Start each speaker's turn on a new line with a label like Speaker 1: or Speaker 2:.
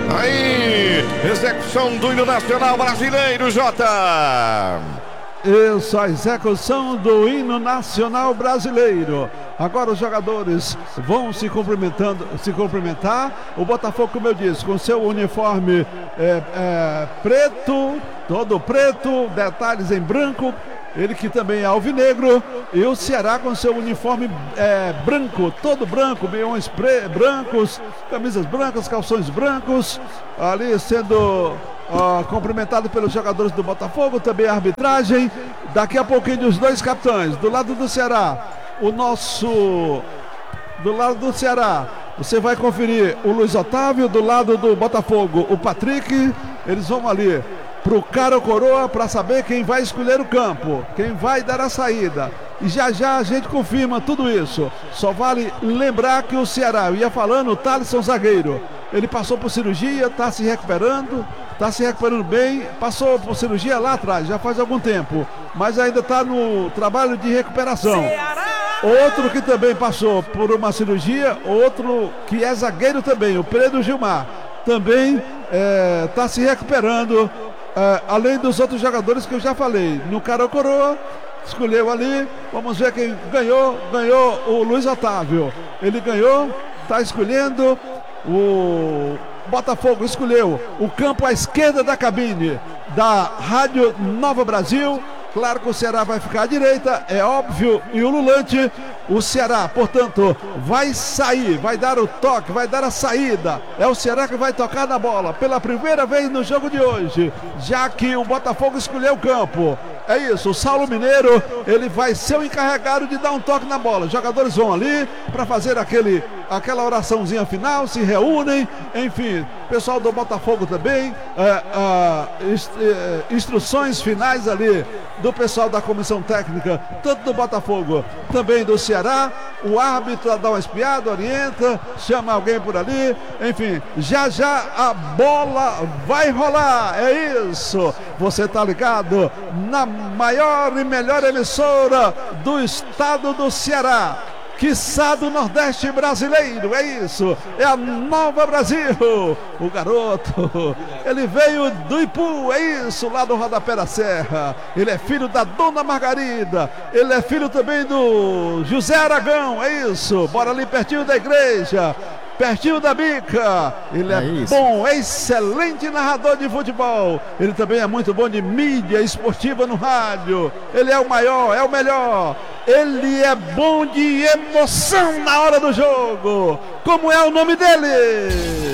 Speaker 1: Aí, execução do hino nacional brasileiro, Jota.
Speaker 2: Isso, a execução do hino nacional brasileiro. Agora os jogadores vão se cumprimentar. O Botafogo, como eu disse, com seu uniforme preto, todo preto, detalhes em branco. Ele que também é alvinegro. E o Ceará com seu uniforme branco, todo branco, meiões brancos, camisas brancas, calções brancos. Ali sendo cumprimentado pelos jogadores do Botafogo, também a arbitragem. Daqui a pouquinho os dois capitães. Do lado do Ceará, do lado do Ceará, você vai conferir o Luiz Otávio. Do lado do Botafogo, o Patrick. Eles vão ali pro cara ou coroa para saber quem vai escolher o campo, quem vai dar a saída. E já já a gente confirma tudo isso. Só vale lembrar que o Ceará, eu ia falando, o Thalisson zagueiro, ele passou por cirurgia, está se recuperando bem. Passou por cirurgia lá atrás, já faz algum tempo, mas ainda está no trabalho de recuperação. Outro que também passou por uma cirurgia, outro que é zagueiro também, o Pedro Gilmar, também está se recuperando. Além dos outros jogadores que eu já falei, no cara ou coroa, escolheu ali. Vamos ver quem ganhou o Luiz Otávio. Ele ganhou, está escolhendo. O Botafogo escolheu o campo à esquerda da cabine da Rádio Nova Brasil. Claro que o Ceará vai ficar à direita, é óbvio, e o Lulante, o Ceará, portanto, vai sair, vai dar o toque, vai dar a saída. É o Ceará que vai tocar na bola pela primeira vez no jogo de hoje, já que o Botafogo escolheu o campo. É isso, o Saulo Mineiro, ele vai ser o encarregado de dar um toque na bola. Os jogadores vão ali para fazer aquela oraçãozinha final, se reúnem, enfim, pessoal do Botafogo também, instruções finais ali do pessoal da comissão técnica, tanto do Botafogo, também do Ceará. O árbitro dá uma espiada, orienta, chama alguém por ali, enfim, já já a bola vai rolar. É isso, você tá ligado na maior e melhor emissora do estado do Ceará, quiçá do Nordeste brasileiro. É isso, é a Nova Brasil. O garoto, ele veio do Ipu, é isso, lá do Rodapé da Serra. Ele é filho da Dona Margarida, ele é filho também do José Aragão, é isso, bora ali pertinho da igreja, pertinho da bica. Ele é bom, é excelente narrador de futebol. Ele também é muito bom de mídia esportiva no rádio. Ele é o maior, é o melhor. Ele é bom de emoção na hora do jogo. Como é o nome dele?